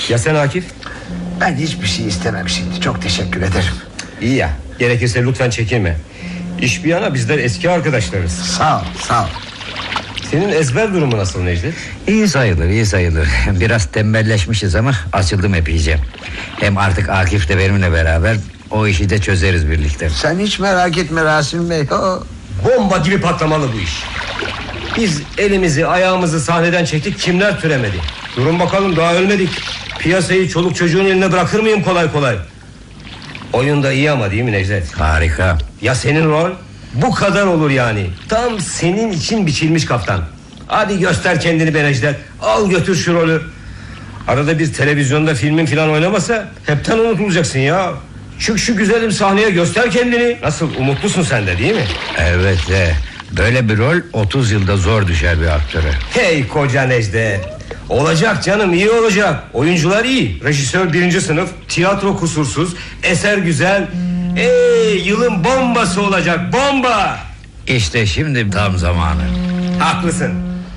Ya sen Akif? Ben hiçbir şey istemem şimdi. Çok teşekkür ederim. İyi ya, gerekirse lütfen çekinme. İş bir yana bizler eski arkadaşlarız. Sağ ol, sağ ol. Senin ezber durumu nasıl Necdet? İyi sayılır, iyi sayılır. Biraz tembelleşmişiz ama açıldım epeyce. Hem artık Akif de benimle beraber o işi de çözeriz birlikte. Sen hiç merak etme Rasim Bey. Bomba gibi patlamalı bu iş. Biz elimizi ayağımızı sahneden çektik, kimler türemedi. Durun bakalım, daha ölmedik. Piyasayı çoluk çocuğun eline bırakır mıyım kolay kolay? Oyun da iyi ama değil mi Necdet? Harika. Ya senin rol? Bu kadar olur yani. Tam senin için biçilmiş kaftan. Hadi göster kendini be Necdet. Al götür şu rolü. Arada bir televizyonda filmin falan oynamasa hepten unutulacaksın ya. Çık şu güzelim sahneye, göster kendini. Nasıl, umutlusun sen de değil mi? Evet de böyle bir rol 30 yılda zor düşer bir aktöre. Hey koca Necdet. Olacak canım, iyi olacak. Oyuncular iyi, rejisör 1. sınıf, tiyatro kusursuz, eser güzel. Yılın bombası olacak, bomba. İşte şimdi tam zamanı. Haklısın.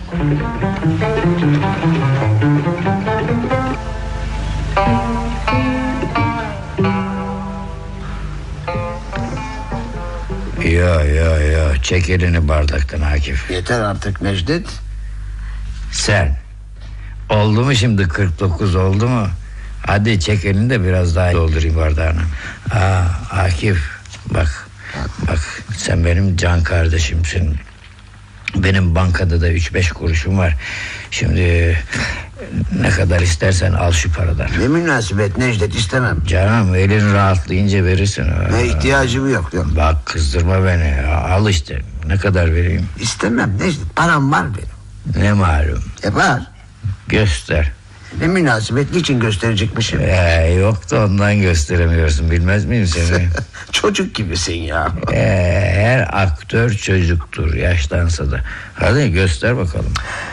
Ya çek elini bardaktan Akif. Yeter artık Necdet. Sen oldu mu şimdi 49 oldu mu? Hadi çek elini de biraz daha doldurayım bardağını. Akif bak sen benim can kardeşimsin. Benim bankada da 3-5 kuruşum var. Şimdi ne kadar istersen al şu paradan. Ne münasebet Necdet, istemem. Canım elin rahatlayınca verirsin. Ne ihtiyacım yok. Bak kızdırma beni. Al işte, ne kadar vereyim? İstemem Necdet, param var benim. Ne malum? Var. Göster. Ne münasebet, niçin gösterecekmişim? Yok da ondan gösteremiyorsun, bilmez miyim seni? Çocuk gibisin ya. Her aktör çocuktur, yaşlansa da. Hadi göster bakalım.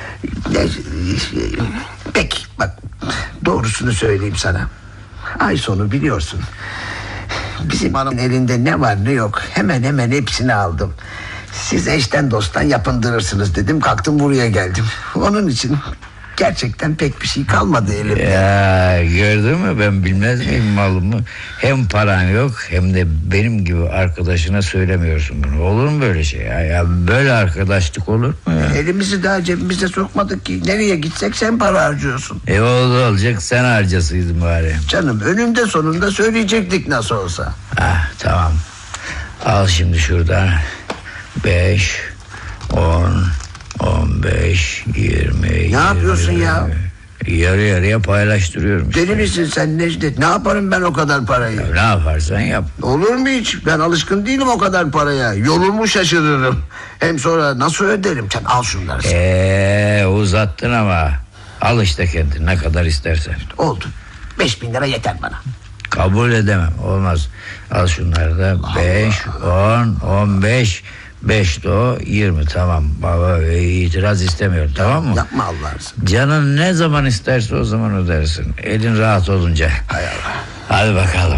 Peki bak, doğrusunu söyleyeyim sana. Ay sonu biliyorsun. Bizim hanımın elinde ne var ne yok hemen hepsini aldım. Siz eşten dosttan yapındırırsınız dedim, kalktım buraya geldim. Onun için gerçekten pek bir şey kalmadı elimde. Ya gördün mü, ben bilmez miyim malımı? Hem paran yok hem de benim gibi arkadaşına söylemiyorsun bunu. Olur mu böyle şey ya böyle arkadaşlık olur mu ya? Elimizi daha cebimize sokmadık ki. Nereye gitsek sen para harcıyorsun. Olacak, sen harcasıydın bari. Canım önünde sonunda söyleyecektik nasıl olsa. Tamam. Al şimdi şuradan 5, 10, 15, 20. Ne yapıyorsun ya? Yarı yarıya paylaştırıyorum işte. Deli misin sen Necdet? Ne yaparım ben o kadar parayı? Ne yaparsan yap. Olur mu hiç? Ben alışkın değilim o kadar paraya. Yolumu şaşırırım. Hem sonra nasıl öderim? Sen al şunları. Uzattın ama. Al işte kendin, ne kadar istersen. Oldu. 5.000 lira yeter bana. Kabul edemem, olmaz. Al şunları da. 5, 10, 15, 5 de o 20, tamam. Baba itiraz istemiyorum, tamam mı? Yapma Allah'ını. Canın ne zaman isterse o zaman ödersin. Elin rahat olunca. Hay Allah. Hadi bakalım.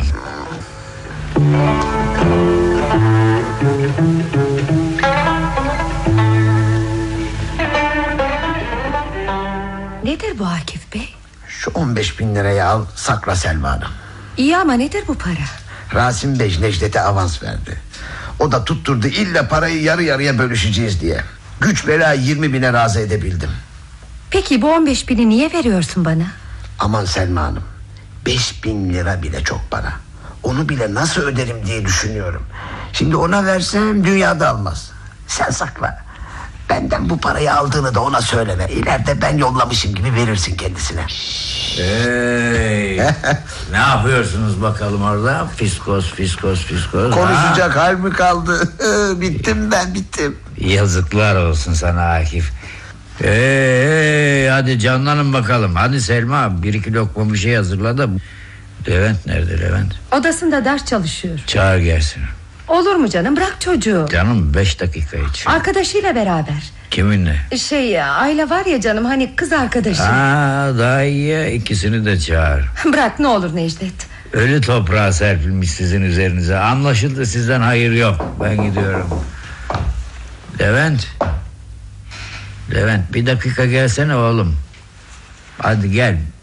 Nedir bu Akif Bey? Şu 15.000 lirayı al, sakla Selma Hanım. İyi ama nedir bu para? Rasim Bey Necdet'e avans verdi. O da tutturdu, illa parayı yarı yarıya bölüşeceğiz diye. Güç bela 20.000'e razı edebildim. Peki bu 15.000'i niye veriyorsun bana? Aman Selma Hanım, 5.000 lira bile çok para. Onu bile nasıl öderim diye düşünüyorum. Şimdi ona versem dünyada almaz. Sen sakla. Benden bu parayı aldığını da ona söyleme. İleride ben yollamışım gibi verirsin kendisine. Ne yapıyorsunuz bakalım orada? Fiskos. Konuşacak hal mi kaldı? Bittim. Yazıklar olsun sana Akif. Hadi canlanın bakalım. Hadi Selma, 1-2 lokma bir şey hazırla da. Levent nerede Levent? Odasında ders çalışıyor. Çağır gelsin. Olur mu canım, bırak çocuğu. Canım 5 dakika için. Arkadaşıyla beraber. Kiminle? Ayla var ya canım, hani kız arkadaşı. Daha iyi ya, ikisini de çağır. Bırak ne olur Necdet. Ölü toprağa serpilmiş sizin üzerinize. Anlaşıldı, sizden hayır yok. Ben gidiyorum. Levent, bir dakika gelsene oğlum. Hadi gel.